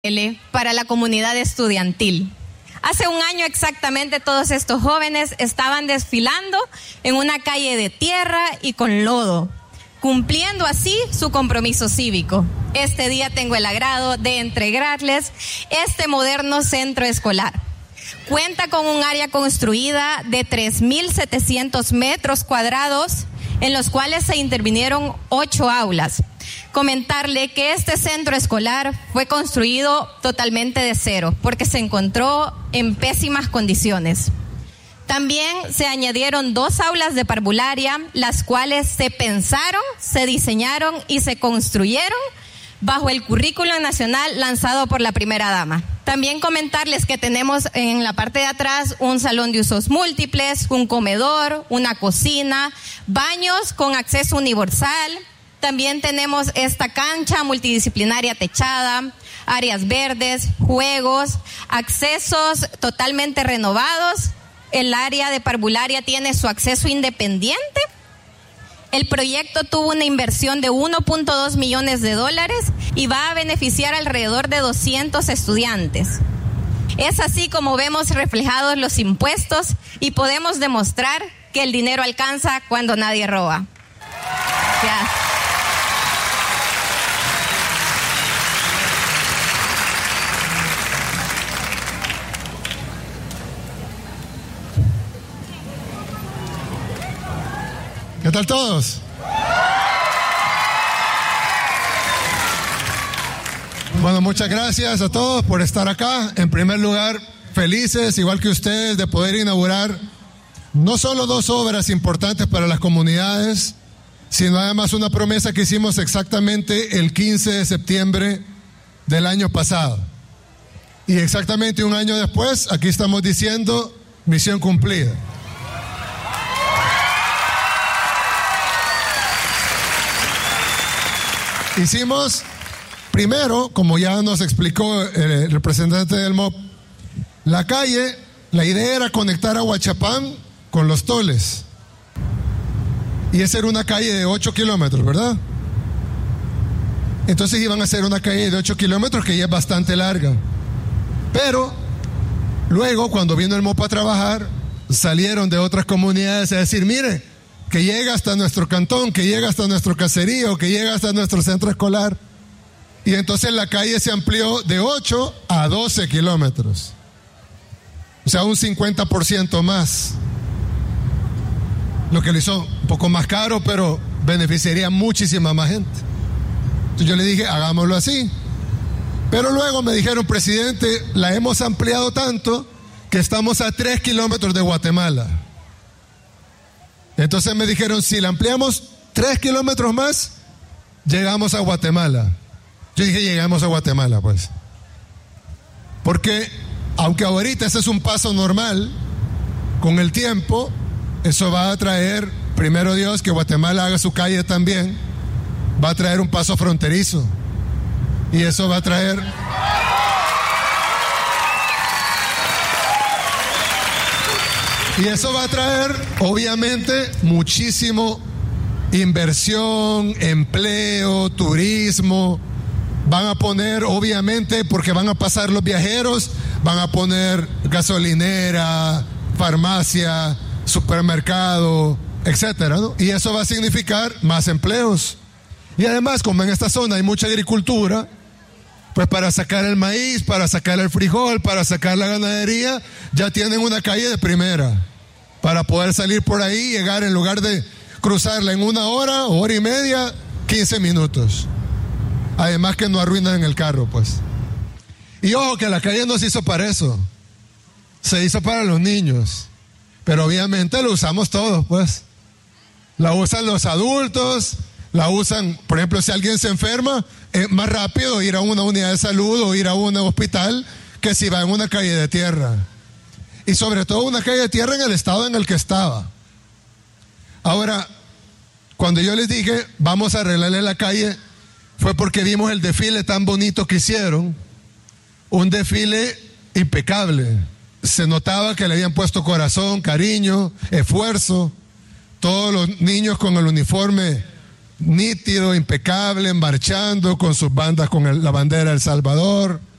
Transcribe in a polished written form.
para la comunidad estudiantil. Hace un año exactamente todos estos jóvenes estaban desfilando en una calle de tierra y con lodo, cumpliendo así su compromiso cívico. Este día tengo el agrado de entregarles este moderno centro escolar. Cuenta con un área construida de 3.700 metros cuadrados, en los cuales se intervinieron 8 aulas. Comentarle que este centro escolar fue construido totalmente de cero, porque se encontró en pésimas condiciones. También se añadieron 2 aulas de parvularia, las cuales se pensaron, se diseñaron y se construyeron bajo el currículo nacional lanzado por la primera dama. También comentarles que tenemos en la parte de atrás un salón de usos múltiples, un comedor, una cocina, baños con acceso universal. También tenemos esta cancha multidisciplinaria techada, áreas verdes, juegos, accesos totalmente renovados. El área de parvularia tiene su acceso independiente. El proyecto tuvo una inversión de $1.2 millones y va a beneficiar alrededor de 200 estudiantes. Es así como vemos reflejados los impuestos y podemos demostrar que el dinero alcanza cuando nadie roba. Gracias. ¿Qué tal todos? Bueno, muchas gracias a todos por estar acá. En primer lugar, felices, igual que ustedes, de poder inaugurar no solo 2 obras importantes para las comunidades, sino además una promesa que hicimos exactamente el 15 de septiembre del año pasado. Y exactamente un año después, aquí estamos diciendo misión cumplida. Hicimos, primero, como ya nos explicó el representante del MOP, la calle, la idea era conectar a Huachapán con Los Toles. Y esa era una calle de 8 kilómetros, ¿verdad? Entonces iban a hacer una calle de 8 kilómetros que ya es bastante larga. Pero luego, cuando vino el MOP a trabajar, salieron de otras comunidades a decir, mire, que llega hasta nuestro cantón, que llega hasta nuestro caserío, que llega hasta nuestro centro escolar. Y entonces la calle se amplió de 8 a 12 kilómetros. O sea, un 50% más. Lo que lo hizo un poco más caro, pero beneficiaría muchísima más gente. Entonces yo le dije, hagámoslo así. Pero luego me dijeron, presidente, la hemos ampliado tanto que estamos a 3 kilómetros de Guatemala. Entonces me dijeron, si la ampliamos 3 kilómetros más, llegamos a Guatemala. Yo dije, llegamos a Guatemala, pues. Porque, aunque ahorita ese es un paso normal, con el tiempo, eso va a traer, primero Dios, que Guatemala haga su calle también, va a traer un paso fronterizo. Y eso va a traer... Y eso va a traer, obviamente, muchísimo inversión, empleo, turismo. Van a poner, obviamente, porque van a pasar los viajeros, van a poner gasolinera, farmacia, supermercado, etcétera, ¿no? Y eso va a significar más empleos. Y además, como en esta zona hay mucha agricultura, pues para sacar el maíz, para sacar el frijol, para sacar la ganadería, ya tienen una calle de primera para poder salir por ahí y llegar, en lugar de cruzarla en 1 hora, hora y media, 15 minutos. Además que no arruinan el carro, pues. Y ojo que la calle no se hizo para eso. Se hizo para los niños. Pero obviamente lo usamos todos, pues. La usan los adultos, la usan, por ejemplo, si alguien se enferma, es más rápido ir a una unidad de salud o ir a un hospital que si va en una calle de tierra. Y sobre todo una calle de tierra en el estado en el que estaba. Ahora, cuando yo les dije, vamos a arreglarle la calle, fue porque vimos el desfile tan bonito que hicieron. Un desfile impecable. Se notaba que le habían puesto corazón, cariño, esfuerzo. Todos los niños con el uniforme nítido, impecable, marchando con sus bandas, con la bandera de El Salvador.